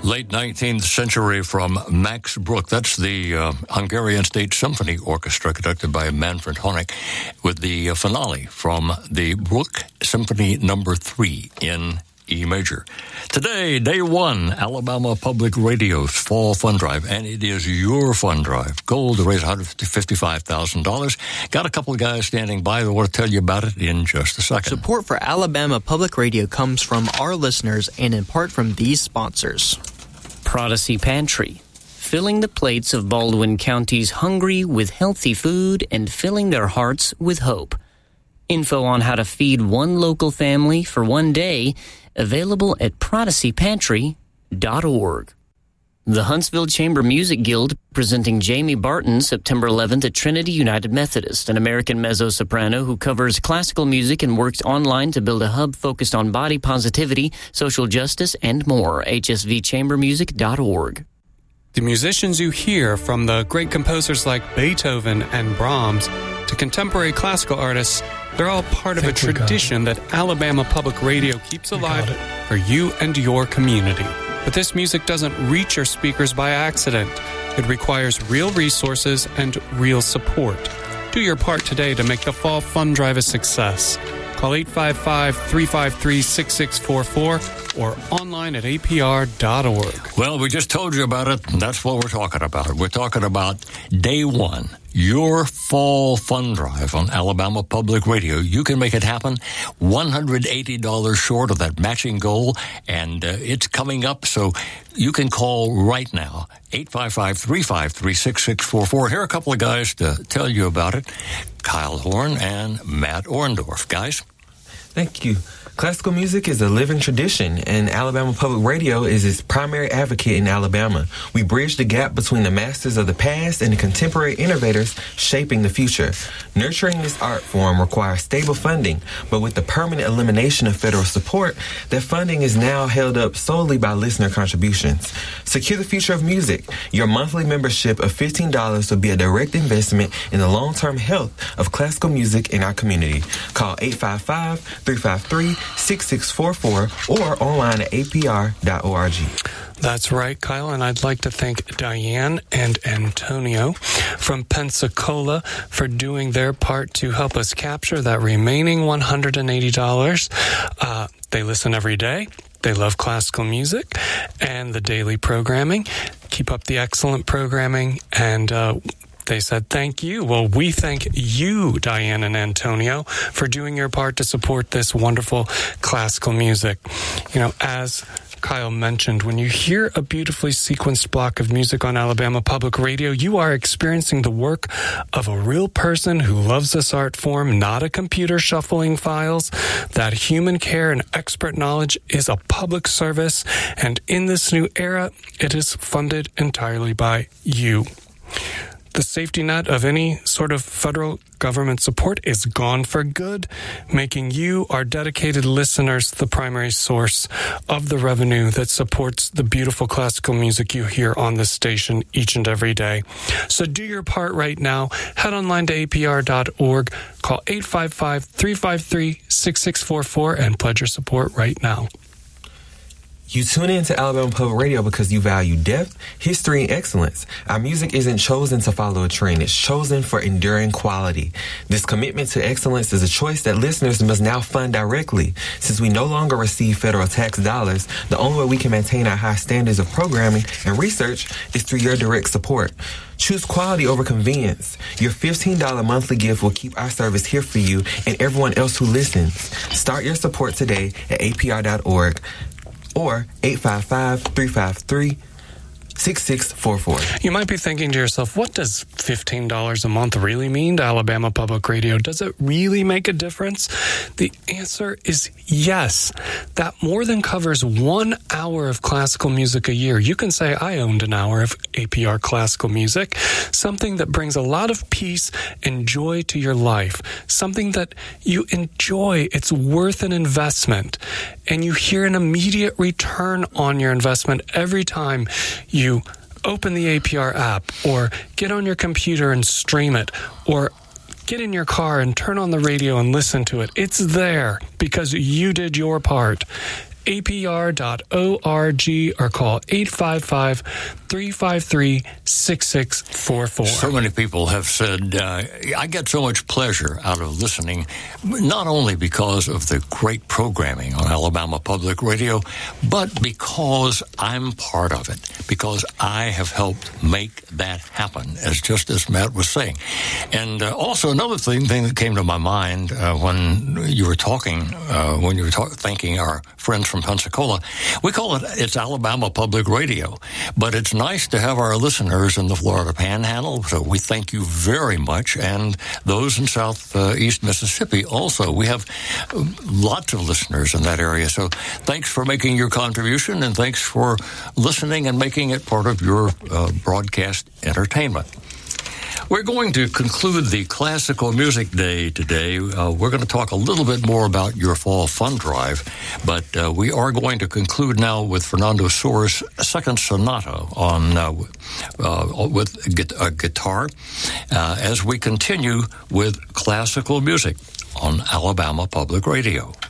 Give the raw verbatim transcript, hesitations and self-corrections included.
Late nineteenth century from Max Bruch. That's the uh, Hungarian State Symphony Orchestra, conducted by Manfred Honeck, with the uh, finale from the Bruch Symphony Number Three in E major. Today, day one, Alabama Public Radio's Fall Fund Drive, and it is your fund drive. Goal to raise one hundred fifty-five thousand dollars. Got a couple of guys standing by that want to tell you about it in just a second. Support for Alabama Public Radio comes from our listeners and in part from these sponsors. Prodigy Pantry, filling the plates of Baldwin County's hungry with healthy food and filling their hearts with hope. Info on how to feed one local family for one day, available at prodigy pantry dot org. The Huntsville Chamber Music Guild presenting Jamie Barton September eleventh at Trinity United Methodist, an American mezzo-soprano who covers classical music and works online to build a hub focused on body positivity, social justice, and more. H S V chamber music dot org. The musicians you hear, from the great composers like Beethoven and Brahms to contemporary classical artists, they're all part of a tradition that Alabama Public Radio keeps alive for you and your community. But this music doesn't reach your speakers by accident. It requires real resources and real support. Do your part today to make the Fall Fund Drive a success. Call eight five five, three five three, six six four four or online at A P R dot org. Well, we just told you about it, and that's what we're talking about. We're talking about day one, your Fall Fund Drive on Alabama Public Radio. You can make it happen. one hundred eighty dollars short of that matching goal, and uh, it's coming up, so you can call right now, eight five five, three five three, six six four four. Here are a couple of guys to tell you about it, Kyle Horn and Matt Orndorff. Guys? Thank you. Classical music is a living tradition, and Alabama Public Radio is its primary advocate in Alabama. We bridge the gap between the masters of the past and the contemporary innovators shaping the future. Nurturing this art form requires stable funding, but with the permanent elimination of federal support, that funding is now held up solely by listener contributions. Secure the future of music. Your monthly membership of fifteen dollars will be a direct investment in the long-term health of classical music in our community. Call eight five five, three five three, six six four four or online at A P R dot org. That's right, Kyle, and I'd like to thank Diane and Antonio from Pensacola for doing their part to help us capture that remaining one hundred eighty dollars. Uh, they listen every day. They love classical music and the daily programming. Keep up the excellent programming, and uh, they said thank you. Well, we thank you, Diane and Antonio, for doing your part to support this wonderful classical music. You know, as Kyle mentioned, when you hear a beautifully sequenced block of music on Alabama Public Radio, you are experiencing the work of a real person who loves this art form, not a computer shuffling files. That human care and expert knowledge is a public service, and in this new era, it is funded entirely by you. The safety net of any sort of federal government support is gone for good, making you, our dedicated listeners, the primary source of the revenue that supports the beautiful classical music you hear on this station each and every day. So do your part right now. Head online to A P R dot org, call eight five five, three five three, six six four four, and pledge your support right now. You tune in to Alabama Public Radio because you value depth, history, and excellence. Our music isn't chosen to follow a trend. It's chosen for enduring quality. This commitment to excellence is a choice that listeners must now fund directly. Since we no longer receive federal tax dollars, the only way we can maintain our high standards of programming and research is through your direct support. Choose quality over convenience. Your fifteen dollars monthly gift will keep our service here for you and everyone else who listens. Start your support today at A P R dot org. or eight five five, three five three, six six four four. You might be thinking to yourself, what does fifteen dollars a month really mean to Alabama Public Radio? Does it really make a difference? The answer is yes. That more than covers one hour of classical music a year. You can say, I owned an hour of A P R classical music, something that brings a lot of peace and joy to your life, something that you enjoy. It's worth an investment, and you hear an immediate return on your investment every time you open the A P R app, or get on your computer and stream it, or get in your car and turn on the radio and listen to it. It's there because you did your part. a p r dot org or call eight five five, three five three, six six four four. So many people have said, uh, I get so much pleasure out of listening, not only because of the great programming on Alabama Public Radio, but because I'm part of it, because I have helped make that happen, as just as Matt was saying. And uh, also another thing, thing that came to my mind uh, when you were talking, uh, when you were talk- thanking our friends from Pensacola, we call it, it's Alabama Public Radio, but it's nice to have our listeners in the Florida Panhandle, so we thank you very much, and those in southeast uh, Mississippi also. We have lots of listeners in that area, so thanks for making your contribution, and thanks for listening and making it part of your uh, broadcast entertainment. We're going to conclude the Classical Music Day today. Uh, we're going to talk a little bit more about your Fall Fund Drive, but uh, we are going to conclude now with Fernando Soares' second sonata on uh, uh, with a guitar uh, as we continue with classical music on Alabama Public Radio.